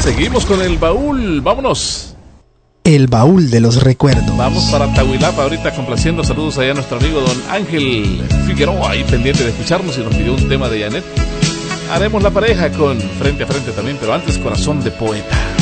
Seguimos con el baúl, vámonos. El baúl de los recuerdos. Vamos para Tahuilapa ahorita complaciendo. Saludos allá a nuestro amigo don Ángel Figueroa, ahí pendiente de escucharnos y nos pidió un tema de Janet. Haremos la pareja con Frente a Frente también, pero antes Corazón de Poeta.